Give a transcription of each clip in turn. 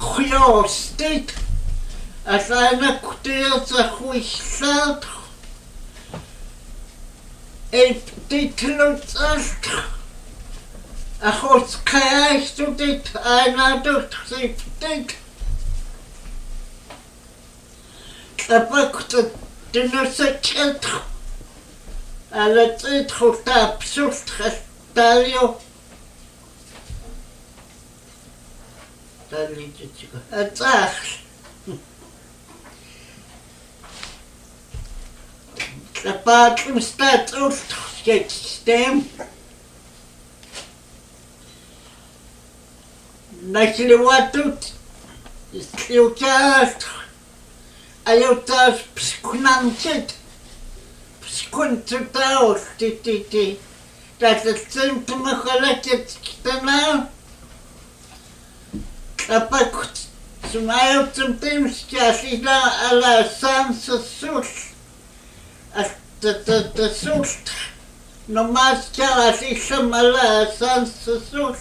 Kjostit, at einer kutierza huislat, titlutsalt, achos kaistudit, einer durchsiftit, tapakta dinusachet, alatit hutapsult hastalio, Atach. The bathroom starts out to stem. Nicely watered. It's you just. I just squanted. Squanted out. That's the same to my collected now. Kapag sumayaw sometimes siya sila ala san sa sus at the sus nomas siya sila mala san sa sus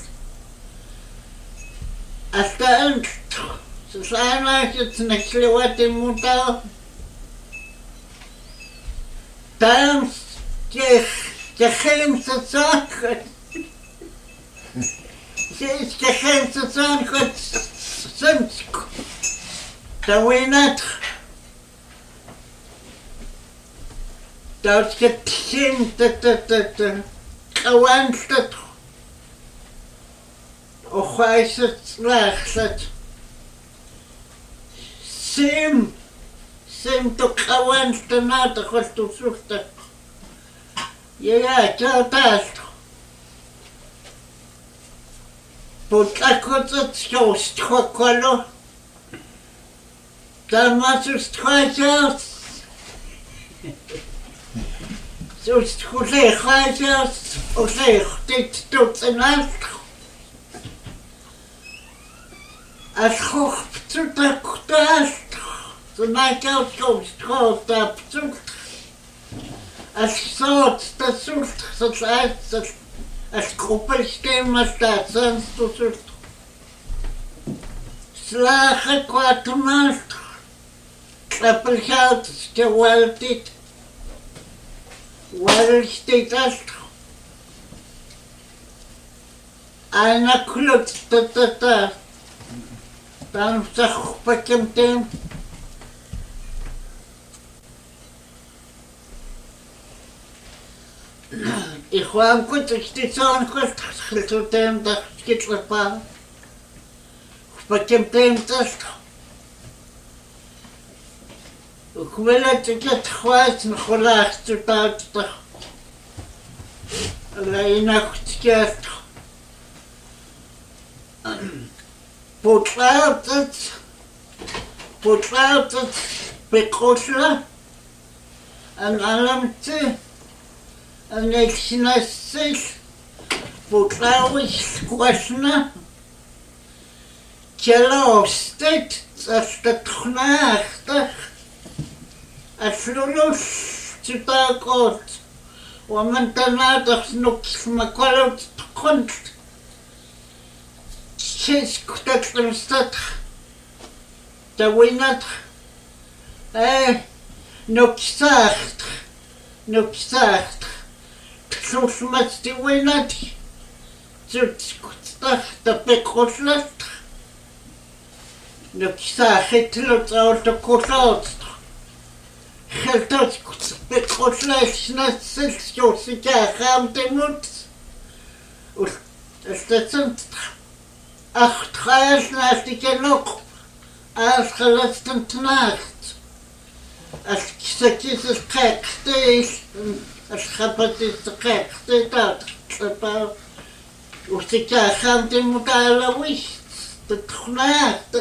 at the end so sana siya nagsiliwatin mo tao tayong siya sa sakit She's gegeven te zijn goed sinds dat we net dat gezien dat gewenst het of hij het slecht zet sim toch gewenst de naad goed toezoekt ja dat Potlakotat sjoostkokkolo. Damasustkojas. Sustkolejas. Dit tot en alt. Als hoog te takutast. Zo maak je sjoostkot op zoek. Als soort te zoekt. Zoals uit. Als koppelstem staat zijn toezicht. Slagen kwaadmaat. Klappelgeld is geweldig. Waar is dit als? Einer klutst dat. Dan zeg ik hem tegen. Ik kwam goed, ik zit zo'n goed, ik zit hem dat schittelijk pa. Ik heb hem test. Ik wil dat ik het kwijt en gelaagd tot uit de. Alleen nog schiet. Potlaat het, bekoselen. En alamte. En ik snastig, potlaus kwasna. Tjeloostit, als dat knaagtig. Als lulus, zitakot. Want daarna toch nog smakolot konst. Zes kutatlem stad. Dat we net. Nog zacht. Nog zacht. Zoals met die we net. Zoals kutstag, dat bekoslet. Nog zacht, het loopt uit de kotloot. Geld uit bekoslet, net zes joos, ik ga de moed. Als dat zijn 8 jaar naast ik nog. Als gelastend nacht. Als ik zeg, is het gekste is. Als het is de gekste dat. Als ik ga de moed alle wist. Dat nacht.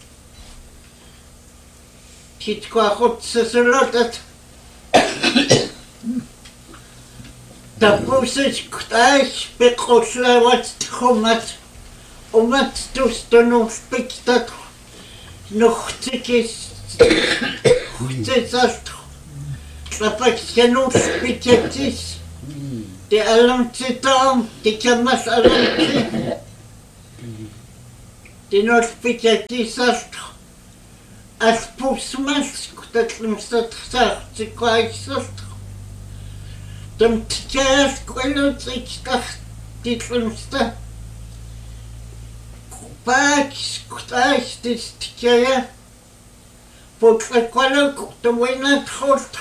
Ziet qua goed ze dat. Dat moest ik thuis bekoslen wat komt. Omdat dus er nog spikt dat nog tikjes goed is als dat ik genoeg spikjes de alarm zit aan, die kan maar alarm zitten. тинолпикакисалт алпуссмалску татлумстатсаартикуайссалт там тикааску алуутиктар титлумста паакиску таастис тикая потлаккалуку тамуинаатхуулт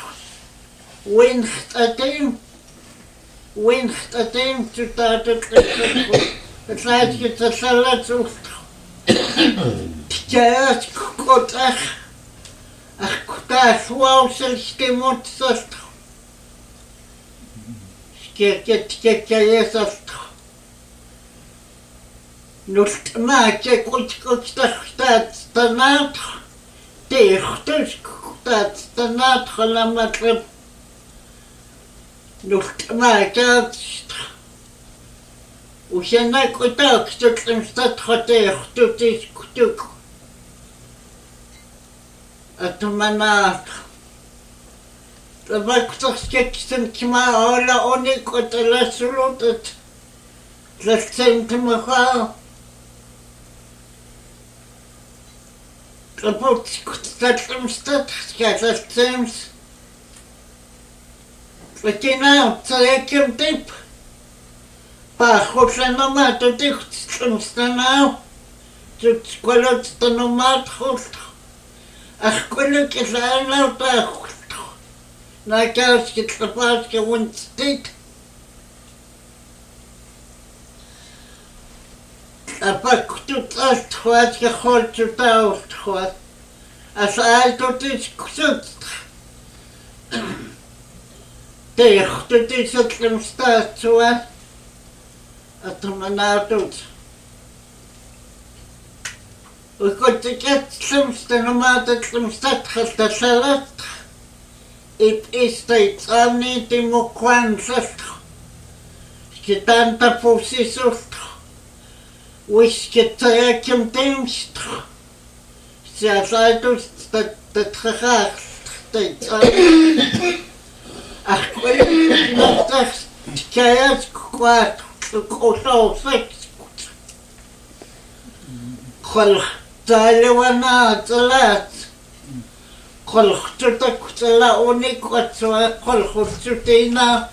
وين تتاتك تلاقي تسلسل تجاهك كتر أخكتاش واوصل ستيموت سلط شكيكت يسلط نلت ما كنت تختات تنات تختش كتات تنات لما تلب نلت ما كنت وشناك قطاك تتلمستات خطيخ تتيش كتوك أتمنى لباك تخشكسن كما أولا أونيك وتلا سلوطت تلسين تمخاو لبوت تتلمستات خشكا تلسيمس لكناو تسايكم تيب Пахотланомат тихтсмстанау тсколотстаномат холт ахколокисаанау таахт накаускит лапаски вунстит апактут хватки холтутаут хват асаалтутисксут техтутисотлмстаатсуа Атоманатут. Укотикатслумстанумататлумстатхалтасалат ит истайцани тимуквансат скитанта пусисут уискитаяким тимст сиасайтус татхахах тайцани ахквалитах тикаяс кват Кусаусак خلق تالوانا تلات خلق تتك تلاونيك وتسوى خلق تتينا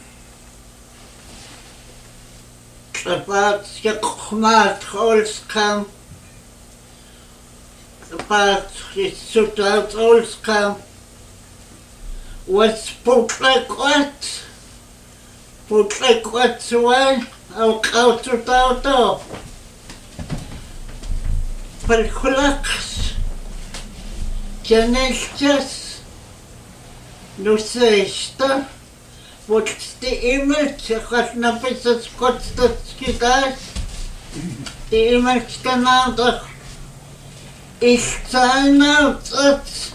تبات يقخمات خولسكام تبات يسوتات خولسكام وسبوكلك وات Putlek wat zwaai, au kautu tauto. Perkulaks, keneltjas, nuseista, putsti imelt, chas napisas kotstas kitas, imelt kanada, istsainautsats,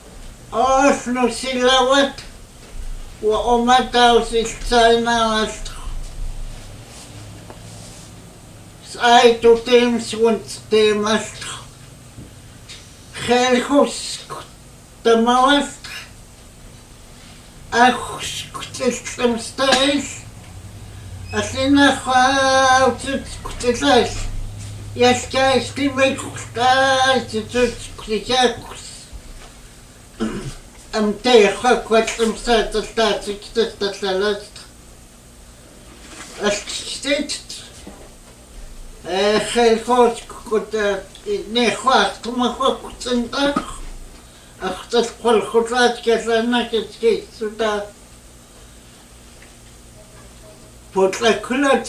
nusilawat, وأمتاوس السنة سايتو تيمس ونستيمست خيلخوس تموست أخوس كتلتمستايس أسينا خاوتت كتلايس يسكايس تيميكوستايس تتكتشاكوس أمتيخك واتلمسات التاتيك تتلالست أشتيت خيخوش كنت نيخواك تمخوك تنتاك أختت كل خطات كسانا كتكيت سودا بوتلا كلات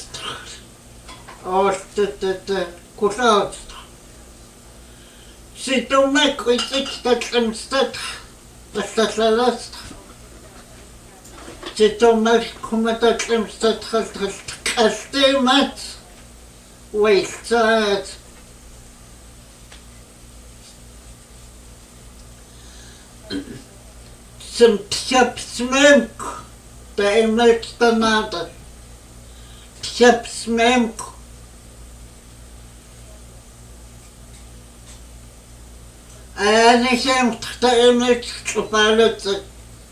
أوشتت كلات سيتو ماك ويتك تتلمستات Тасаласт Титомар кумататлемстат кастемат уэйцат Сэмпсэмк таэмэлтанада Псэмк أنا شمت تأمل تفعلت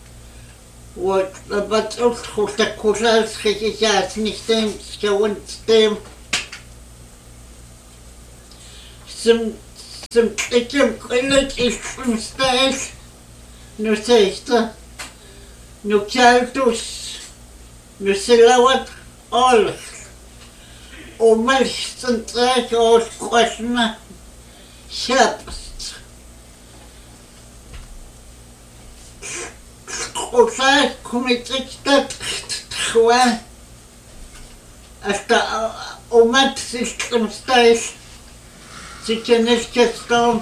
وبتقول خلتك كلاس خيجات نختم كونت تيم Zum Klicken Kullet ist im Style. Nu seista. Nu kaltus. Nu silawat all. O melsten trek og krosna. Kjapst. Og så kom jeg riktigt tror at der omat system style. Så kan jeg ikke stå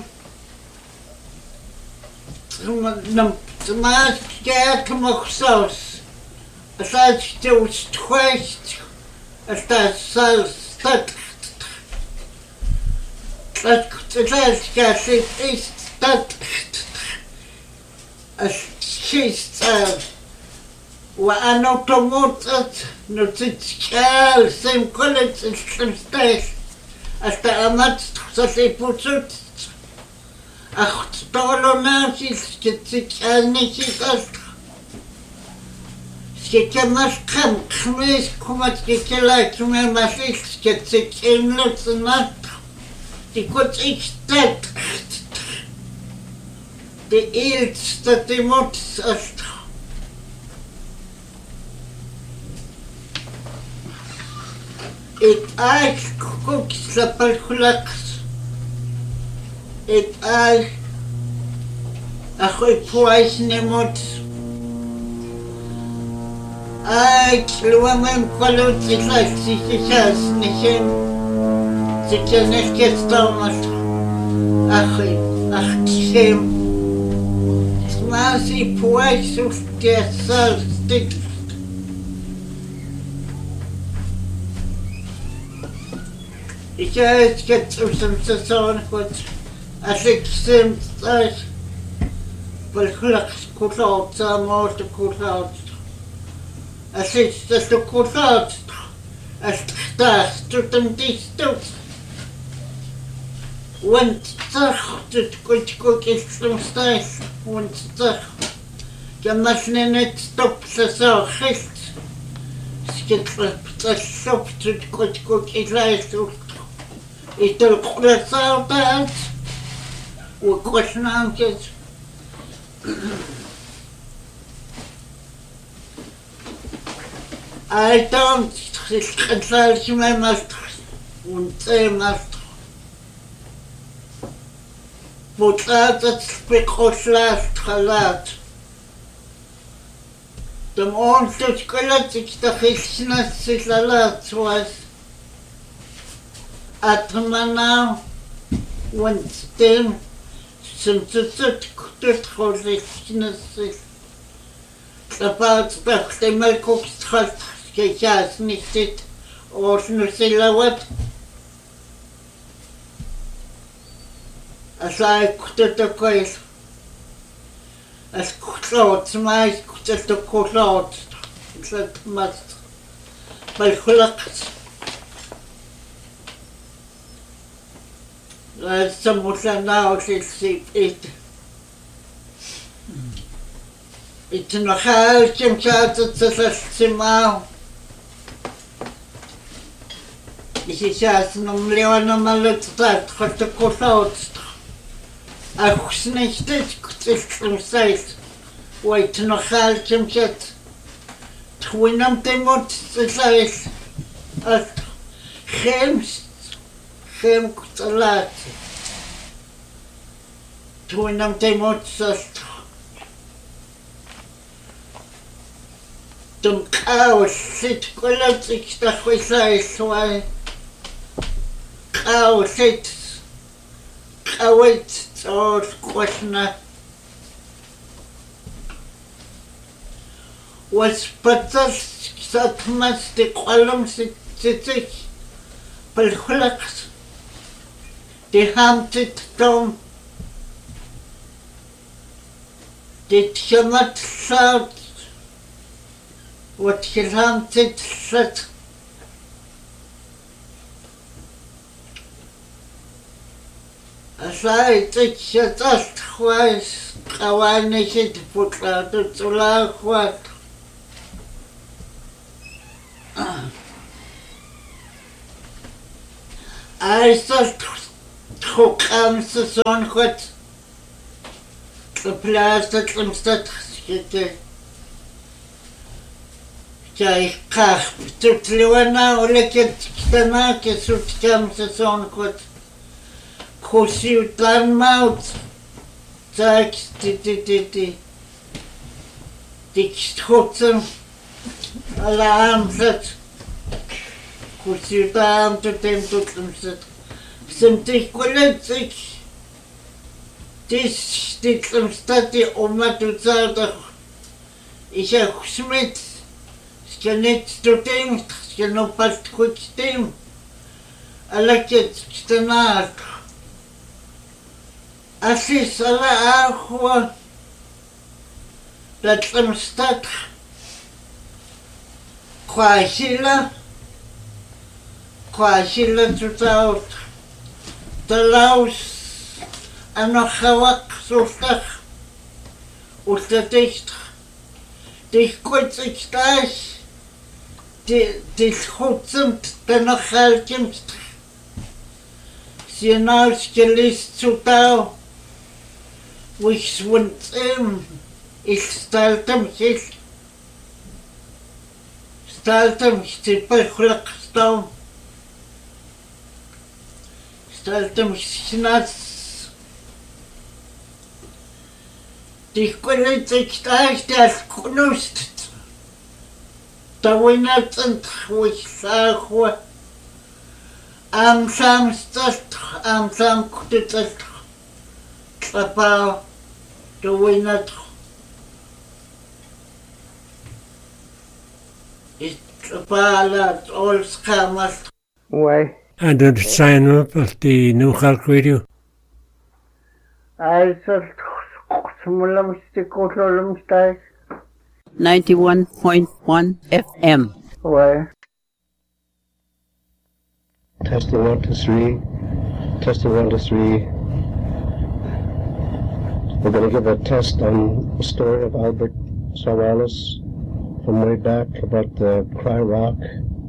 Tomaat kjært moksas. Så stod stræst. Så stod så skal se stod kist وأنا طموطت نتشكال سيم كل الشمستاش أستعملت تخصصي بوسوت أختارو ناسي سكتشكال نشي أستر سكتشماش خميس كما تكتلا كما ماشيش سكتشكال نتنات تكوت إكتات دي إلت ستتموت أستر Ik kook slapalkulaks. Ik achoy puais nemot. Luamem kwalut itlak sikikas nichem. Sikianes kestamas. Achchem. Smasi puais uftiasal stik. Ik heb het zo goed. Als ik sim thuis, wil gelukkig goed uit, samen te goed uit. Als ik dat te goed uit, als het daar tot een dicht doet. Want toch, het goed is soms thuis, want toch. Je mag niet stoppen, zo gift. Als je het stopt, het goed is lijst. Ik doe het altijd. We kosten het. I don't consult my master. Und master. Wat het spekulatief gelaat. De monsters kunnen zich de geschiedenis zich laat zoals. Atmana want stem sinds het geschiedenis is. About de melkopstraat gejaas niet dit of nu silawat. Als ik het ook is. Als kloot, maar ik het ook kloot. Dat mas. Maar gelukkig. Somos nou het nog huisje het te maal. Ik zei nog leeuwen maar het dat gaat de kosout. Als niet dit is gezegd. Weet nog huisje het. Toen nam de mond te zeggen. Als geen te laat. Toen nam de mond te Toen chaos zit gelukkig dat we zijn zoals chaos zit. Chaos zoals kostna. Was patas zat mas de kolom zit ik. Gelukkig. Die hand zit dan. Dit gemat zout. Wat geraamd zit. Als hij het zit als het geweest, gewoon niet zitten voetlaat, het zo laag wordt. Hij is dat trok amstason goed. De plaats dat omstad geschitte. Jij kach, tot lewana oleket stana ke sut amstason goed. Kosi dan maut. Tak ti. Dik schotsem. Alla amsat. Kosi dan tot dem tot omstad. Sunt ich koletsik. Dis dit omstad die oma tot zaterdag. Ich heb gesmet. Skal net tot dem, skal nog pas goed stem. Aleket stanaat. Assis alla ahwa. Dat omstad. Kwasila tot out. De laus en nog gewak zoftig. Of dat dicht. Die kort ik thuis. Die schotsemt de nog helkemst. Sie nou gelist zu tau. Ich swint ich steltem sich. Steltem sich bei Glückstau. Steltem sich nas. Die kunnen zich thuis dat knust. Dat we net een goed zagen. Am samstag dit trapau. Dat we net. Is trapau laat alles kamers. Why? And did it sign up at the New Cork Radio? I just 91.1 FM. Why? Testing 1 2 3. Testing 1 2 3. We're going to give a test on the story of Albert Savalas from way back about the Cry Rock.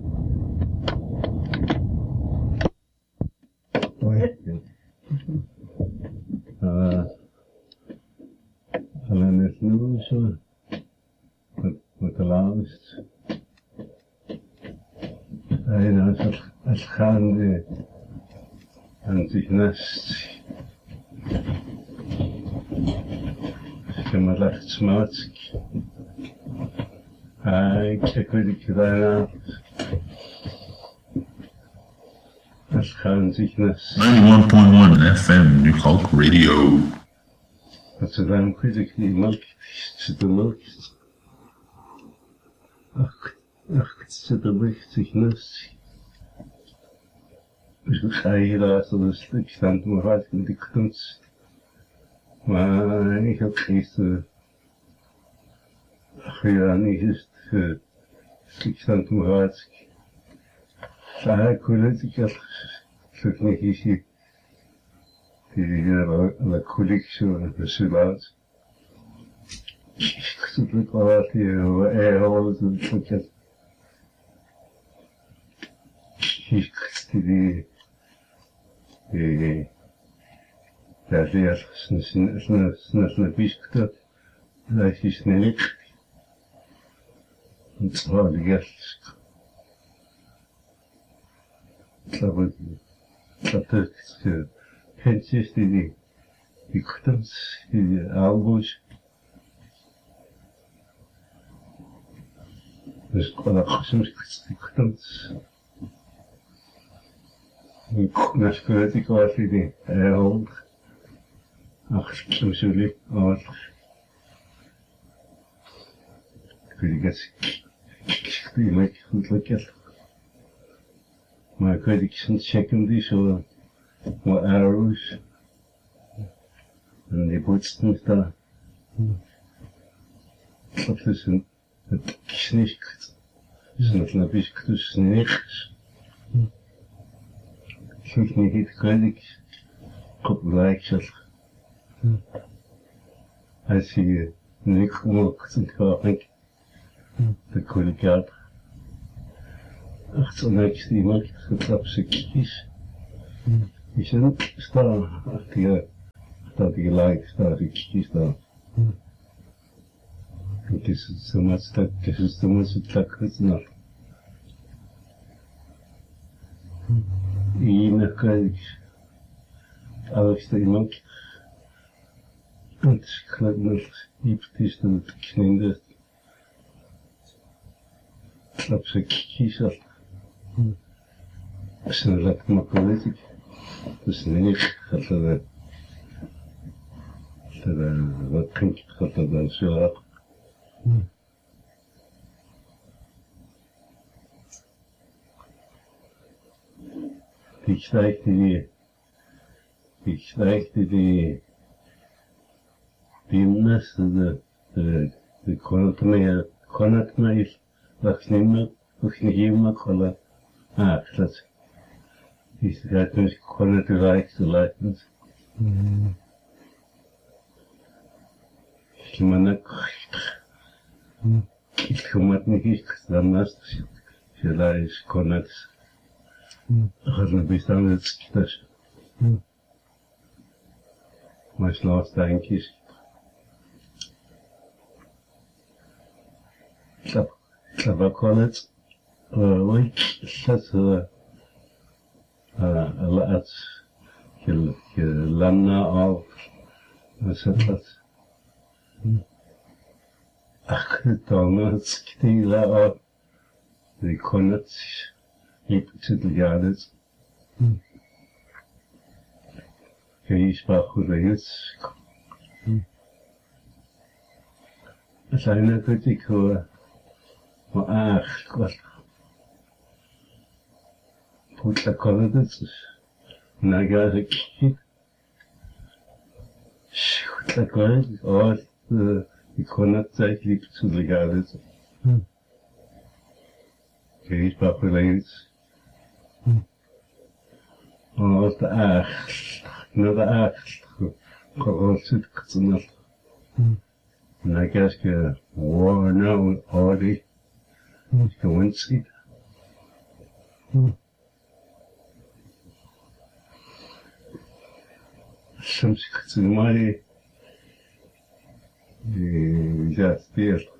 And then there's news with the last. Als gaande en zich nest. Ik heb me lacht smaak. Ik weet ik daarna. Als gaan zich nest. 91.1 FM New Cork Radio. Dat ze dan weet ik die melk zit de melk. Ach, het zit er licht zich nest. Dus ik ga hier laten, dus ik sta aan mijn hart met die kunst. Maar ik heb gisteren. Ach ja, niet is het. Ik sta aan mijn hart. Ik wil het, ik heb het niet gezien. La collection de Sulat. Ik zit ook wel uit hier, alles en pakket. Ik die daar weer snel biskut, dat is niet. Het was de gast. Dat is Pentjes die kuttens, die aalboos. Dus ik kon ook soms die kuttens. Na skurt ik was die hond. Ach, soms jullie, wat. Ik weet niet, ik maak goed lekker. Maar ik weet ik niet checken die zo. Wat arrows. En die bootsten daar. Dat is een knicht. Dus dat een beetje tussen niks. Ik vind niet kwijt ik. Kop gelijk zat. Als je niks omhoog kunt gaan. Dan kon ik uit. Ach, zo niks die maakt. Het op zijn kies. Isn't star the like star the star. This is so much that this is so much that it's not. In a cage, Alex the monk, and Cladnut, deep distant Knindest. That's a kisser. As een rat makkelijk. Dus niet gaat er wat klinkt gaat er dan zo af. Ik strijkte die mes de kon het mij wacht niet meer kolla. Dat is dat dus kon het rijkste lijken. Ik kom het niet daarnaast. Je kon het gaat me bestaan het schieters. Maar slaat dankjes. Dat kon het. Oei, dat laat je landen al. Wat is dat? Ach, dan het schieten al. Die kon het. Ik zit er jaren. Je sprak goed eens. Zijn er goed ik hoor. Maar ach, wat. Goed dat kon het dus. Nou ga ik. Goed dat kon het. Oh, ik kon het tijd liep zu de jaren. Je sprak goed eens. Oh, de acht. Nou, de acht. Gewoon zit ik het nog. En ik dacht, wow, nou, oh, die. Gewoon zit. Soms ik het maar ja, speelt.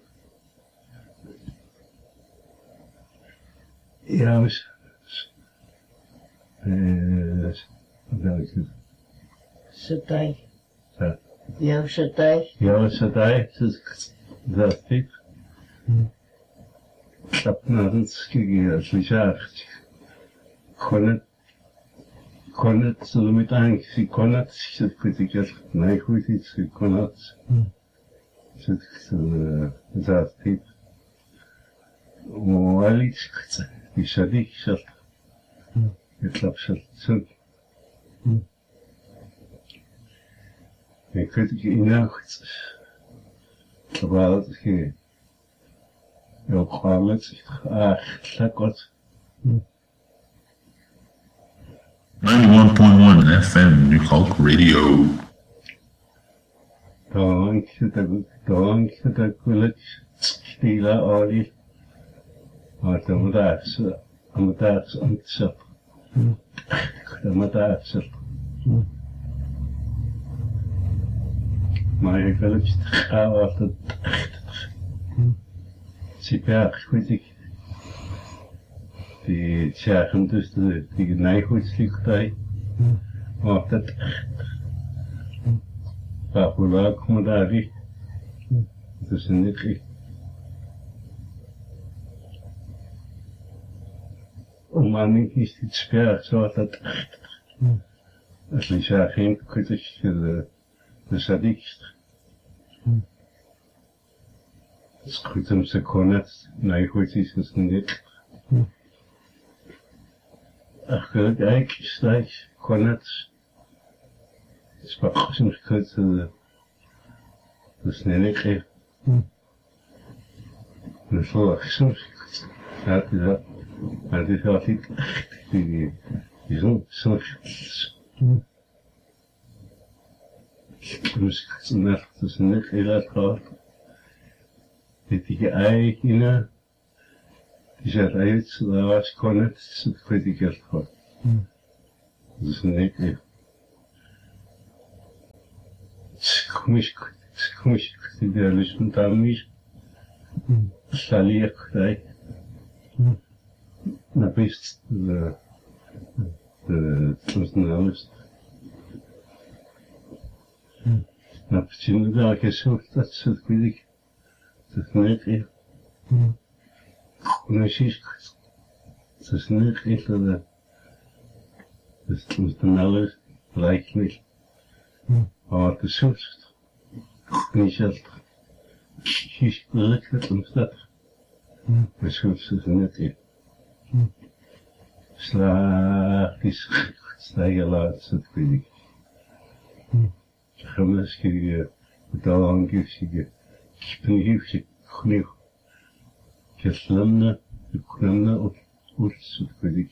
Ja, Satai. Ja. Ja, satai. Ja, satai. Dat is dat naar het skiën, gezegd. Kon het zo met angst, ik kon het, zit kritisch, nee goed iets, ik kon het. Zit dat typ. Maar iets, die sadik zat. Ik klap zat zo. Ik weet het in nacht. Terwijl het geen. Heel kwalijk, dat wat. 91.1 FM New Hulk Radio. Dank dat ik stila olie. Maar dan daags antizap. Dan daags. Maar ik wil het gaan altijd. Super, weet ik. Die zeggen dus die nijgoedslichtij. Maar dat waar komen daar niet. Dat is niet. Maar niet is het sper zoals dat. Als je zegt geen kritisch de sadikst. Het is goed om ze konnet. Nijgoedjes is niet. Ach, kijk, steeds konnet. Het is pas soms goed de snelheid. En zo soms gaat hij dat. Maar dit gaat niet echt. Die soms. Dus het is net tussen heel erg gehad. Die eigen. Die zegt uit, daar was kon het, zo weet ik het gewoon. Знаете, скмышк, тебя лишь там миш, шалек, дай, написано, знаешь, на почему да, кешут, отсюда кидик, знаете, носишь, знаете, это установлено лайкнуть. А ты слушаешь? Не сейчас. Хищ, лык, там стат. Мы слушаем, нет. Слахис, стояла отсюда. Хамаски, талангивсиге, кипнивсик, хних. Кесламна, кухнамна, урсудкудик.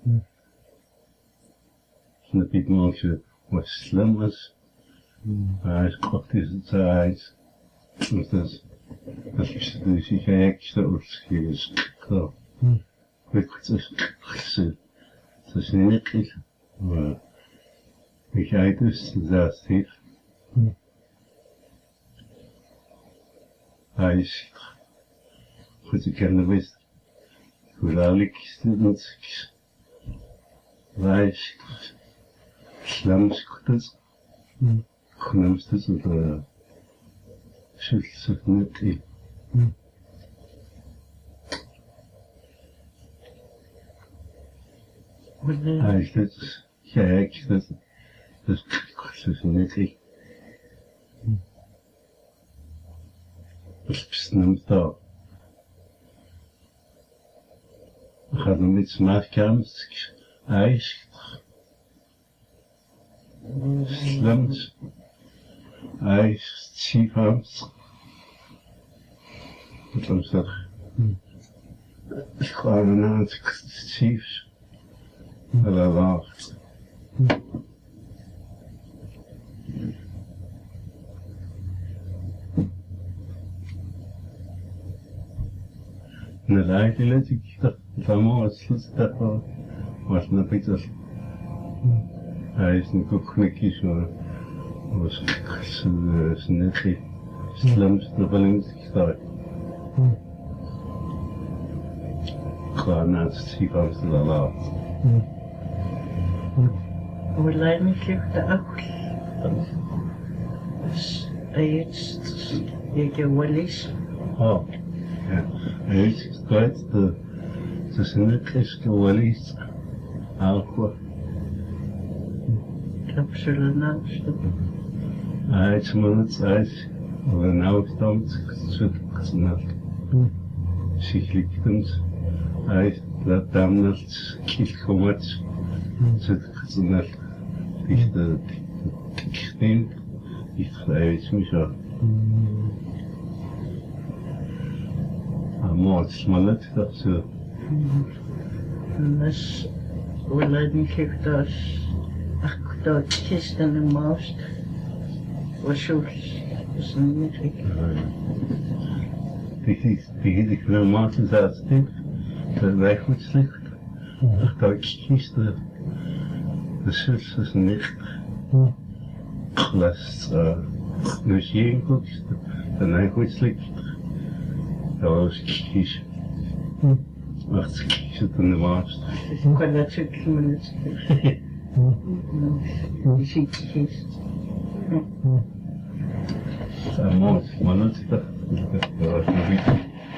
Напить молча, вот сломас, а сколько зайц, вот das ich ja extra urskies, klar. Wirklich, das ist nicht ich, aber ich hätte es sehr tief. Heißt, was ich gerne weiß, für alle Kisten und weiß, Schlamskutes, Knamstes oder Schütze nicht ich. Heißt das, ja, das ist nicht ich. Das bist nicht da. Ich habe mit Smartcams Eis, Slums, Eis, Ziefams. Und dann sag ich war ein Ziefs, weil lacht. Nalaiti leti kita samo aslusta was napitas. Ais ni kukhniki so was sneti slums the balance kita. Klarna sifams la la. والله كيف تأكل بس أيت يجوليش Oh, ja. Eet kwijt de zinnigste wellicht alcohol. كبسولة ناشطة Eet minutes uit, of een afstand zit zich lichtend uit dat damnat kielkomet zit gezond dichte dicht dicht mich auch. Amor, smalet dat ze. بس ولادي كيف داش أخذت كيستن الماست وشوف اسمه فيك Die klimaat dat stik, dat wij goed slecht. Dat kiest de zus is niet. Last, dus je goed, dan hij goed slecht. Dat was kies. Wacht, kies het in de maast. كنا تشكل من شيء كيس Amor, smalet dat was nog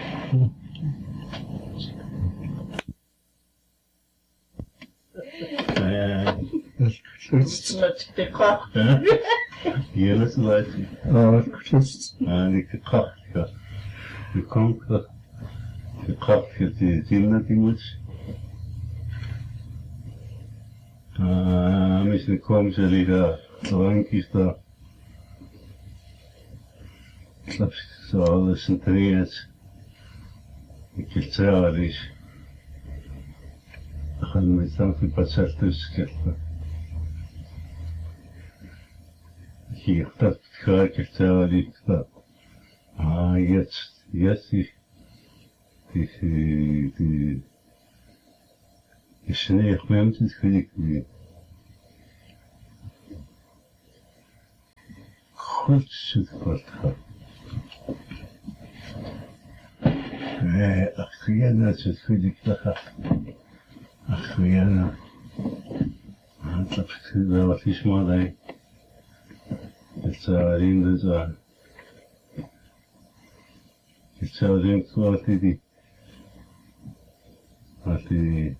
Hele sluit. Die kracht. Die komt dat. Die kracht die zien dat die moet. Misschien komen ze liggen. Lang is dat. Zo alles in trainet. Ik wil zeggen is. Dan gaan we dan voor passer tussen. Hier, dat ga ik vertellen, dat. Jetzt die Schnee, ich meine, das kriege ich. خلصت فترة أخيانا تتفيدك لها أخيانا أنت بكذا وفيش ماضي التعليم لزعل التعليم كواتي دي كواتي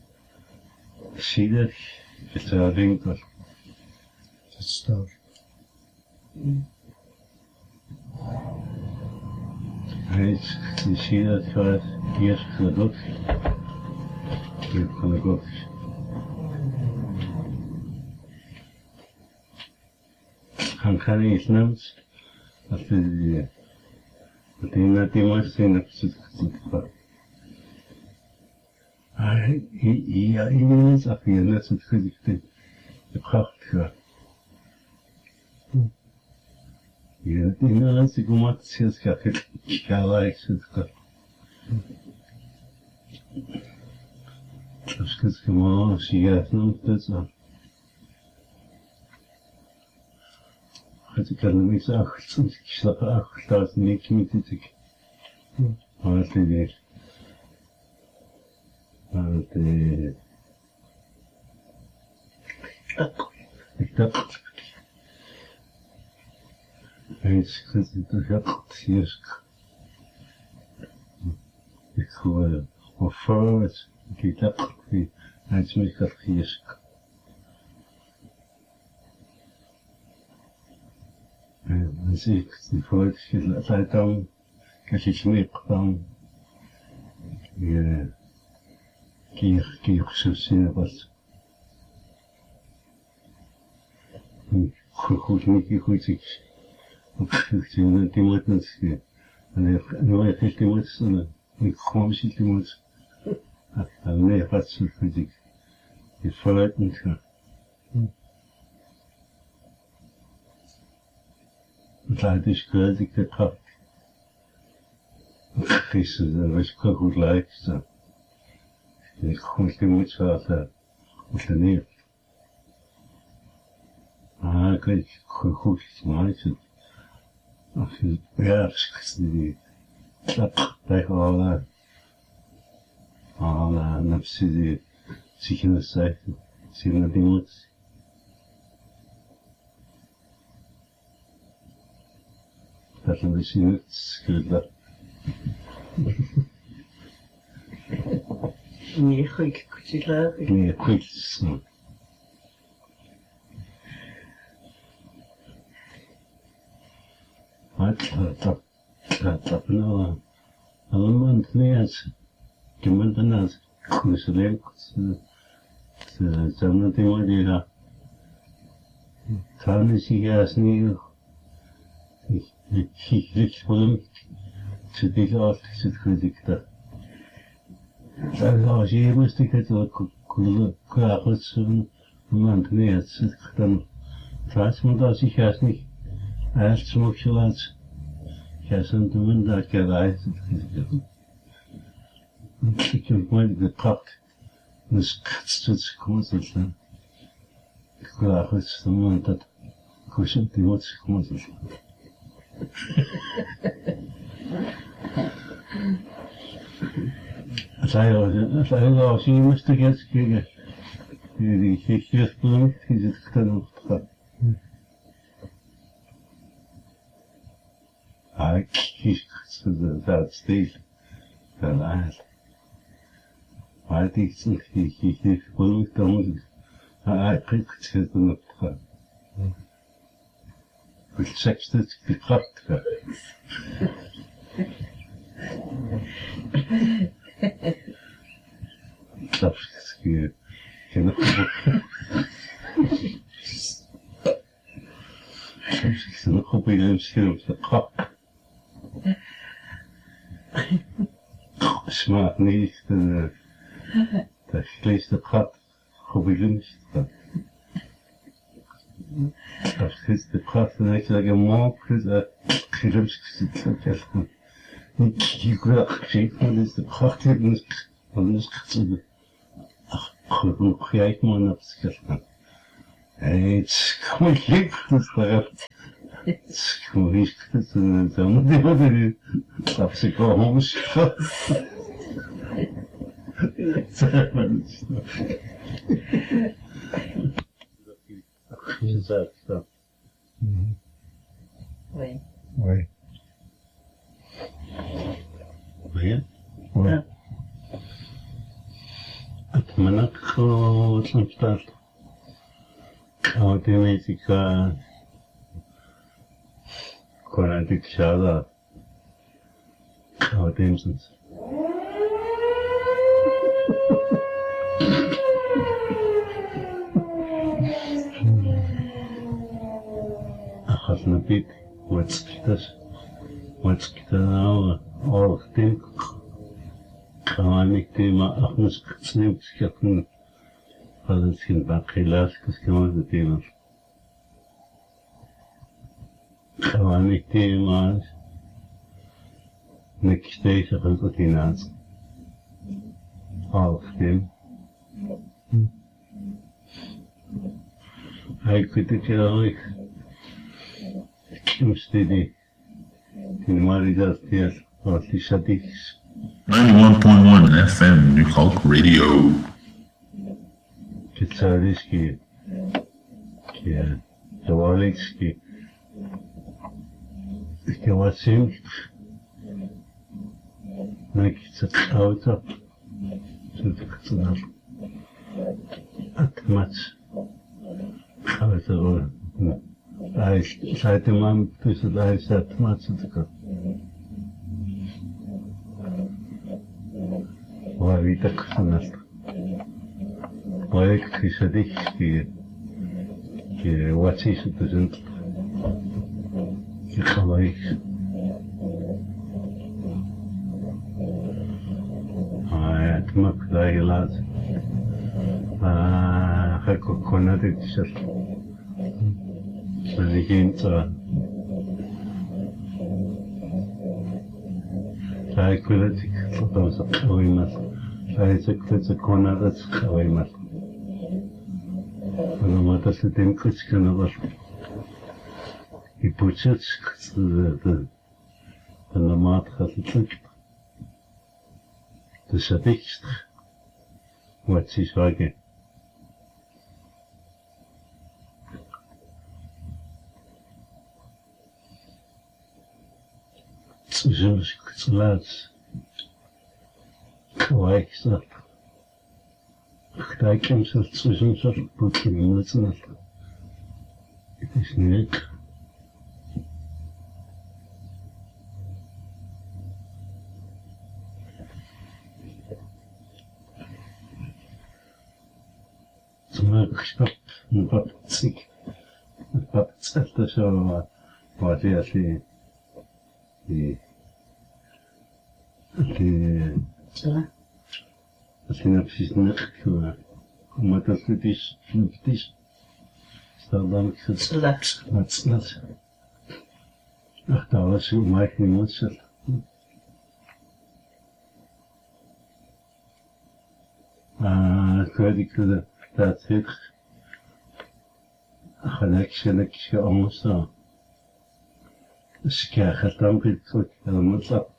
سيدك التعليم كواتي تستار هيك سيدك كواتي يشكل دوك يبقى دوك خان يتنمت أتدي ناتي ماشي نفسك تتفق هي الناس أخي الناس تفيدك تبخاختها هي الناس يقوم تسيسك أخي كالايك تتفق أشكز كمان شيئات نمتزع أتكلم أخذ كشلق أخذ تاسني كميتك هذا ليش هذا اكتقت هيش كنت تشقت يشك يكوى وفرت كي تقت في هيش ميكت يشك نسيك تفوت في الأطايتهم كشيشميق تهم كي يخشب سينا بس خوش ميكي خوشك وكشفت أنا تيمات نسكي أنا يخيش تيمات سنة يخوامشي تيمات أنا يخاتش الفيزيك يفرات نسكي Leider gehört ich der Kopf. Ich weiß gar nicht, wie leicht es ist. Ich komme nicht mit so aus der Nähe. Ich kann gut machen. Ja, ich kann die Klappe alle نفسي سكين السايف سينا ديموت لكن بسينة سكيلا Nijik kutila. Nijik snu. Tapno Alman tnias Kiman tanas Kuslek Zamnati Madira Tani Sigasni Rich Polum Sidika Sidikta She must take it to Kulas Mantni at Sidkan Transmuda Sikasni as Smokshulans Kassan to Munda Kalai. She can point the cock and cuts to the constant. Kulas the month that cushion the what's constant. As I know, she must get the just bloom, he's a kind of. I keep that state that I had. I think he will come. I picked it in the club. With sexted the club. That's good. She's not hoping I'm still with the clock. Smart niet dat vlees de gat gebeurd dat is de gat en ik zeg een mop dat gerust zit niet je graag gezien maar is de gat hier van is gezien genoeg jij man op zich het kan ik liep dus Скучно, там не буду, а психологически. Oui. Oui. Oui. Oui. أتمنى تنفتح أوتوماتيك كوناتيك شادا أوتوماتيك أخذنا بيت واتسكتش واتسكتنا أورختين كوانيك تيما أخنس كتسنيم كتكتن فلسكين باقيلاس كتكمان تيما كوانيك تيما نكشتيش خلطتيناس أورختين هاي كنت كلاويك كمستدي تنماري جاستياس واتي شديكس 91.1 FM New Hulk Radio. Кицарийский, Завалийский, Киласимский, Накица Аута, Сутикцинар, Атмац, Аута, Сайтимам, то есть Айса Атмац, وعيتك سنست وعيك في صديق كي واتسيس تزنت كي خلايك اتمك دايلات خلقو كوناتك تشل صديقين تا هاي كلتك تطوز قويمات هاي سكتة كونات قويمات ولما تسلتين كتش كنظر يبوشتش لما تخلتك تشتكش واتشيش واقع تجمش كتلات كوايكسات اختاكم سلت تجمشر بوكين نتنال اتشنيك تماك شاب نبابتسيك نبابتسالتا شو واتي أشي أشي نفسي نخك وما تسلتيش نفتيش استخدامك Salat. ما تسلت اختار شو مايك نموتشل كودي كده تاتيك خلاك شلك شو أمسا شكا ختم قلت المطلق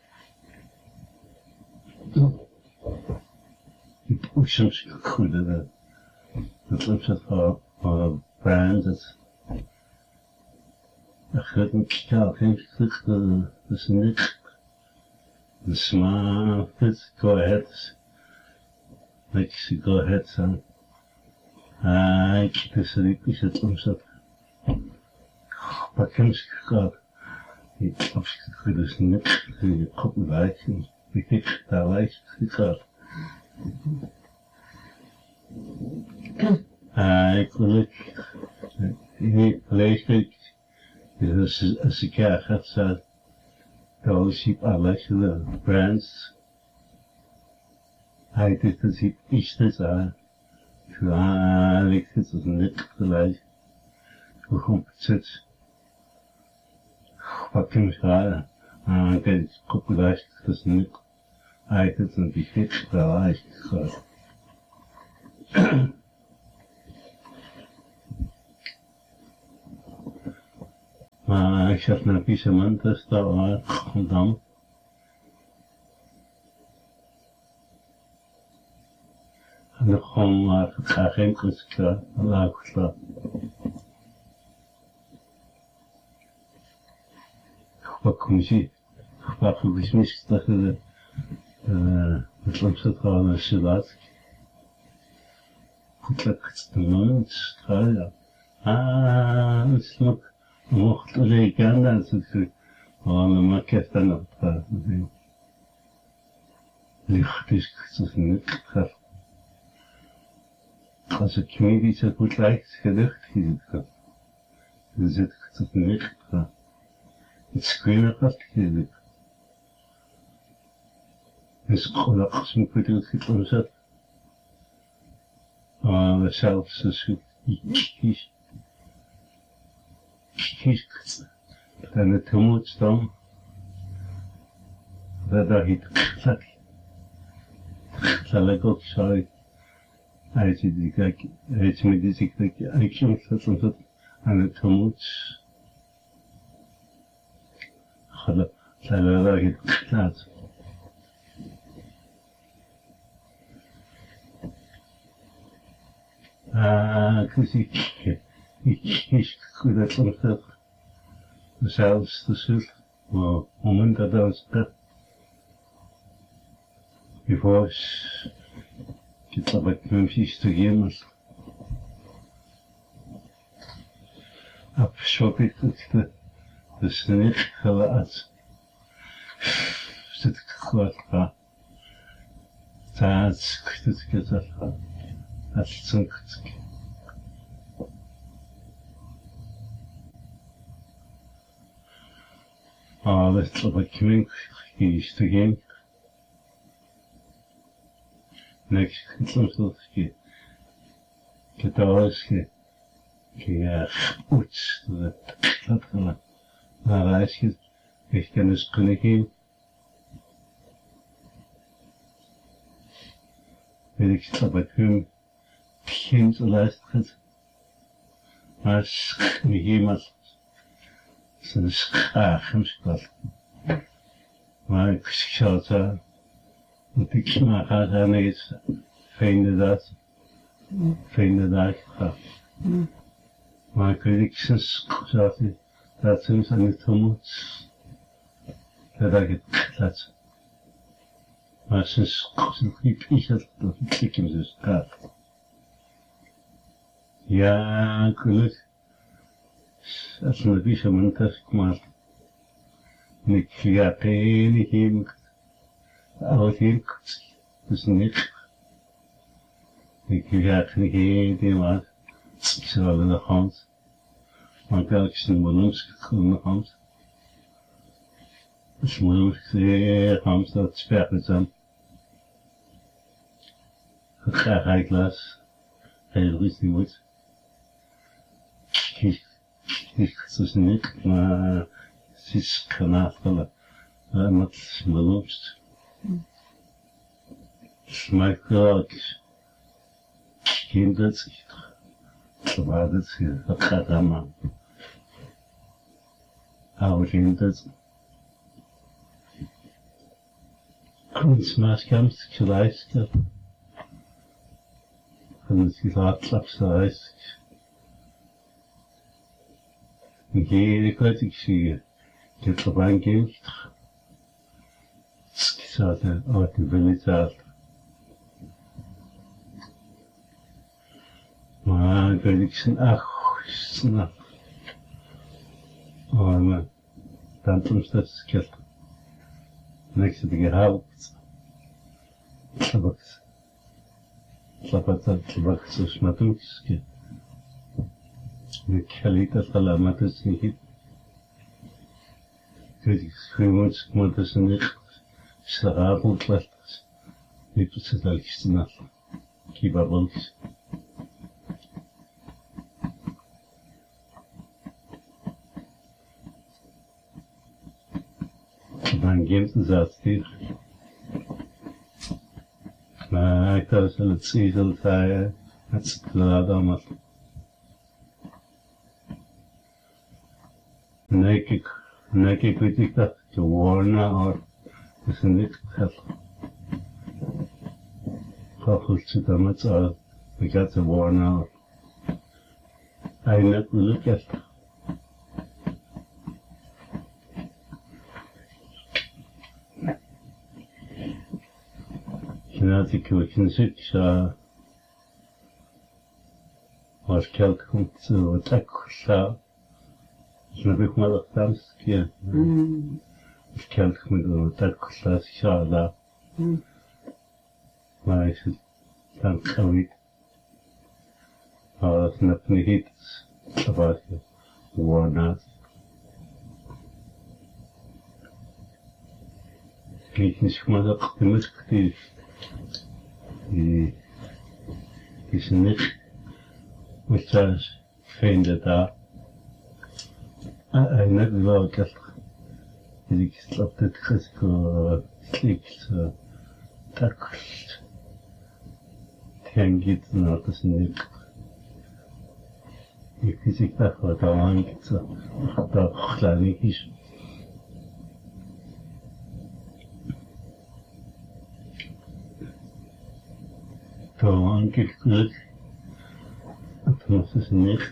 يبوشمش كل هذا نطلبش على براند أخذت كتاب كان كتبت بسنك نسمع فيت go ahead like go ahead son كنت سريك وش تلمسك بكمش كتاب يطلبش كده سنك قبل بعد بيك تعالي كتاب يقول لك ليش als ik gaat staat, dan zie ik alle brands. Hij doet dat hij iets te zeggen. Ik vind het niet gelijk. Hoe komt het zit? Wat kan ik zeggen? Kijk, ik koop gelijk, dat is niet. Hij doet het niet gelijk. Maar ik zat naar Piesemant, dat is daar gedaan. En dan gewoon maar graag enkels klaar, laag klaar. Wat kom je? Wat is mis dat de het langste gaan naar Silat. Goed lekker te doen, straal. Het is nog mocht er gaan dat het maar keft dan op. Licht is het niet gaat. Als ik me iets goed lijkt, gelucht is het gaat. Dan zit ik het niet gaat. Het screamer gaat gelukt. Dus gewoon als ik me goed gedaan zet. Maar zelfs als ik kies. Dan het moet staan. Dat ik het zal ik ook zo. Als je die kijk, als je met die kijk, ik soms dat aan het moet. Geluk, zal ik het laten. Ik goed dat soms dat zelfs de zult, maar moment dat was dat. Before ik het bij Memphis te gaan. Op shop ik het dus niet gelaat. Zit ik goed gaan. Dat is het gaan. Dat is het. Dat op een kwink is te gaan. Niks, het soms dat ik het alles goed dat gaan. Maar als je ik kan dus kunnen gaan. Weet ik het op een kwink begin te luisteren. Maar als je iemand zijn schaamspel. Maar ik zou zeggen, dat ik maar ga gaan eens vinden dat ga. Maar ik weet niet dat ze aan het moet, dat ik het laat. Maar sinds ik dat ik hem dus gaat. Ja, gelukkig. Als een beetje mijn tas maar ik ga geen hem oud hier dus niet ik ga geen maar ik zal in de hand maar kijk eens een balans in de hand dus moet ik zeggen hand dat sperren zijn ik ga ik las heel rustig moet ik dus niet, maar het is kanafelen. Met beloost. Maar ik kind dat waar het gaat allemaal. Oude kind dat. Kunstmaatkamp geluisterd. Van het geluidslapsluist. Ik weet ik zie ik heb er een kind. Ik zat uit de village. Maar ik weet ik zijn snap. Maar dan toen dat skelt. Niks heb ik gehaald. Tabak zo smatukske. Ik ga niet dat alamat is niet. Ik schreeuwens, maar dat is niet. Slaapend laat. Niet op z'n dalkste nacht. Kibabalks. Dan geeft het zat hier. Maar ik had het zezel zei, het is klaar dan maar. Nakik weet dat je warna or is niet het. Volgens het dan met al, ik had de warna. Hij net wil het. Genetic kinesic was kelt komt zo tak snap ik maar dat keer. Kelt komt zo tak shala. Maar is het dan kwijt. Maar snap niet wat warna. Ik niet maar dat het is niet met zelfs geen data. En net wel ik slap dit risico slikt takst. Tengit naar dat niet. Ik zie dat wat aan dat klein is. Gewoon gekleurd. Het was dus niet.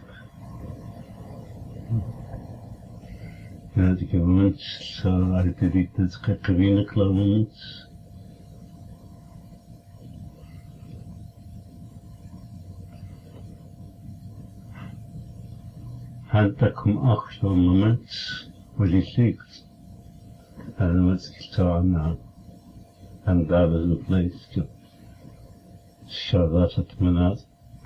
Ja, die gewens zo uit de dit gekwinnen klamens. En dat komt ook zo'n moment waar je ligt. En dan moet ik staan en daar is een plekje. Шараш от мене.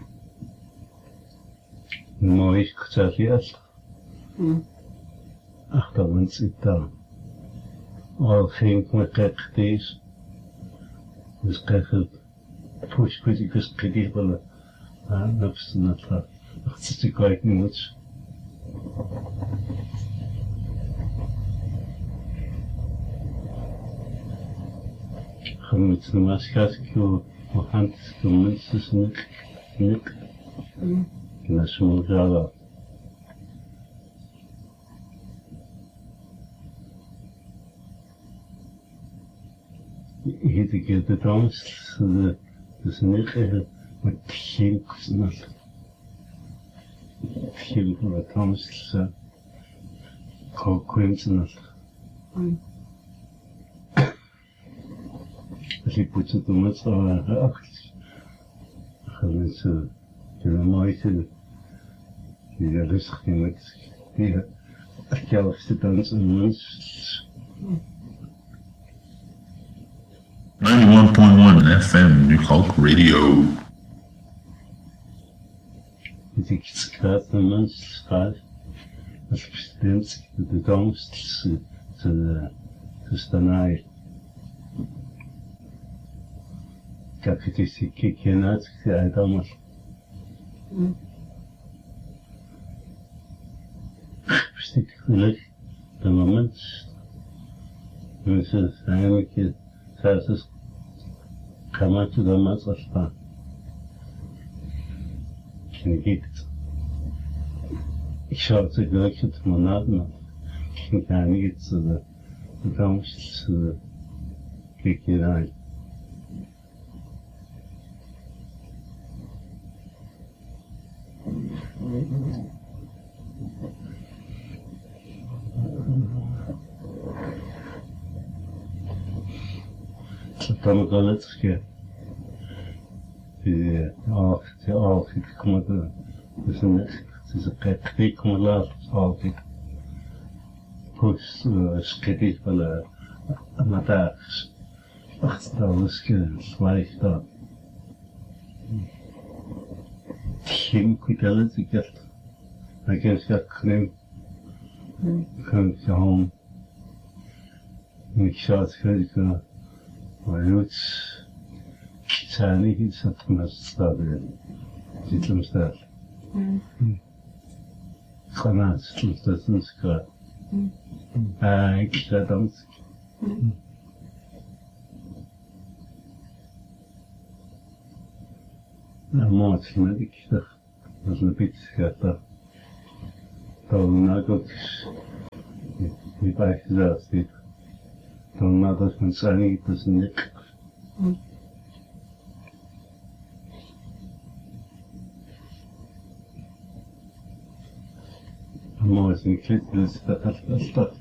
Моих кстати, ach, dat wens ik dan. Al ging ik me kijk deze. Dus kijk het. Push, ik wist kijk wel. Dat is net dat. Dat is ik kijk niet moet. Gaan we maar schatje. Want de mensen is niet. En dat is mooi zo. Ik heb de dans, dus niet echt met geen kusnat. Geen van de dans, kookwinsnat. Als ik moet het doen met zo'n reacties. Gaan mensen kunnen mooi zitten. Die rustig in met die zelfste dans en mens. 91.1 FM New Kalk Radio. Dus ik schrijf de mens, schrijf. Als bestemd de dans te staan. Kijk, het is een kiekje uit, ik zei het allemaal. Besteed geluk, de moment. Mensen zijn een keer, zelfs kan maar te de mensen staan. Ik niet het. Ik zou het gelukje te monaden, ik kan niet de dans, kiekje uit. Dan kan het ske. Die altijd komt er. Dus het is een kijk komt laat altijd. Plus skettig wel maar daar. Ach, dat is gelijk dat. Geen kwitelen ik heb. Ik heb het klim. Kan gaan. Ik zou het gaan. Maar goed, het zijn niet iets dat me staat in. Zit hem staat. Granaat, dat is een schaar. Ik zei dan. Nou, mooi, maar ik zeg, dat is een beetje schaar. Dat we nou ook Die bij gezegd die dan maar dat van zijn niet dus nik. Mooi is een klip dus dat.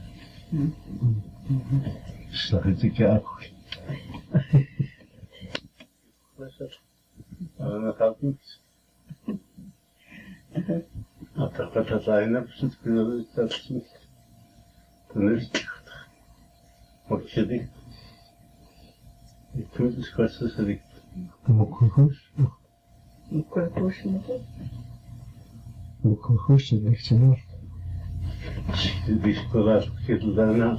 Slag het ik ook. Dat gaat niet. Dat zijn er precies kunnen dat niet. Dan is het wat je dicht. Ik vind het kwestie dat ik. Mokogus. Mokogus met het? Mokogus is echt zo. Die spullen zitten daarna.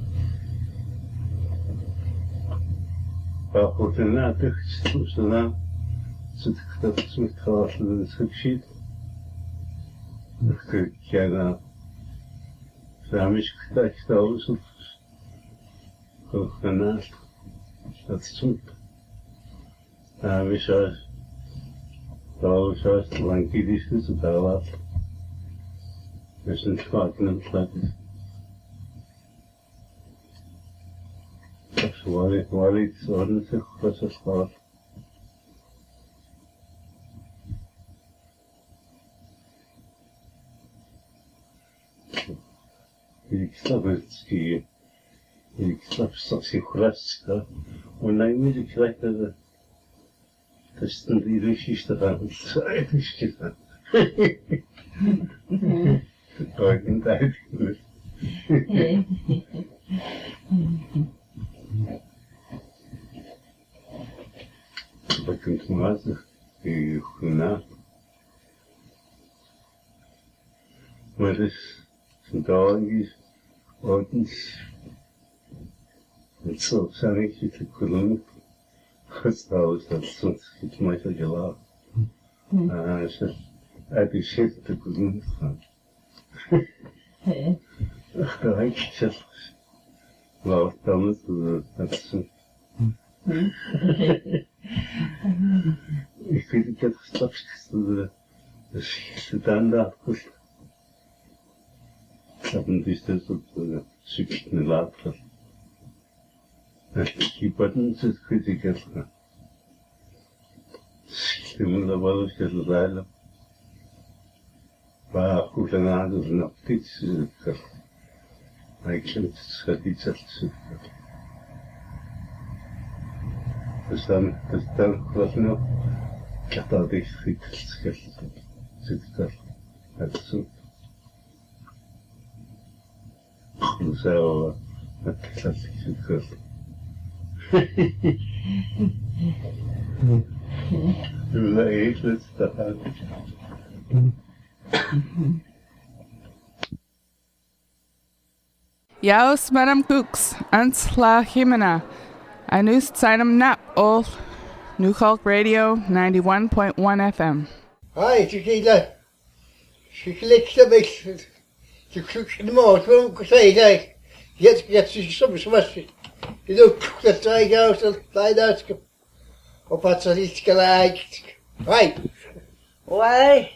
Maar goed, daarna toch daarna zit ik dat met glas in het schiet. Ik kijk naar. Samen is gedacht alles op. Ook daarnaast. Dat is goed. We zoals. Zoals lang kiddies is het al wat. We zijn vaak in het plat. Dat is waar iets ordentlich was het gaat. Ik snap het skiën. Ik snap straks geen gras. Und dann muss ich gleich das ist dann die Geschichte da. Das ist gesagt. Deutschen Zeit. Bakın mağaza. Huna. Maar das sind da irgendwie ordens. Het zo zijn ik te kunnen. Trouwens, dat soms iets mij zo gelaat. Uit die shit te kunnen gaan. Dat ik zeg. Laat dan het dat is. Ik vind ik het straks de standaard kost. Dat is dus op de zoekende later. Die buttons is critical. Stimula wel is het leider. Maar goed en aardig nog iets. Ik vind het schat iets als. Dus dan was nog. Ik had al die schiet. Zit er. Het is zo. Zo. Het is het. Du eetst dat uit. Jaus Madame Cooks, ans la Jimena. I noosed seinem nap all New Hulk Radio 91.1 FM. Hi, Chiquita. She clicks a bit. She clicks the most. We won't say that. Yet, she's so much. Je doet dat twee gouden bijduidelijk op wat ze iets gelijk. Hoi. Hoi.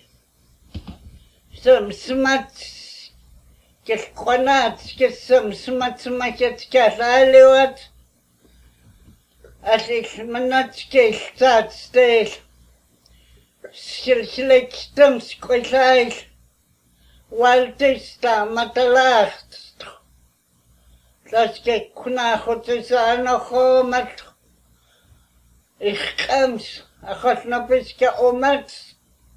Soms mat. Kes konat, kes soms mat het kasaliot. Als ik me not kes staat steeds. Schilschlik stems kwetsijs. Waltista matalacht. Dat ik goed is aan nog met. Ik kans, ik had nog eens omet.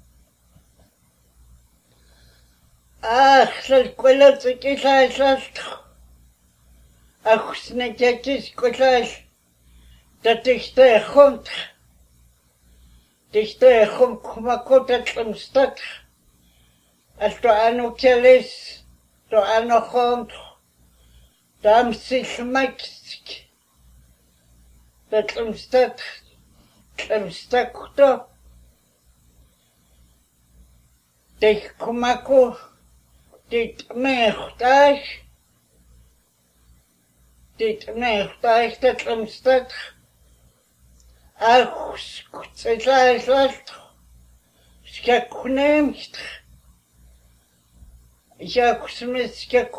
Ach, dat kwelt ik is uit. Ach, snetjes is kwetsijs. Dat is de grond. Dat is de grond, maar goed dat hem staat. Als er aan ook is, er aan nog grond. Там сишмакск. Тэмстак кто? Тех кумаку. Dit мехташ. Dat Tэмстак. Ах, скуцэлайсалт. Скакунэмхт. Я кусмэскак.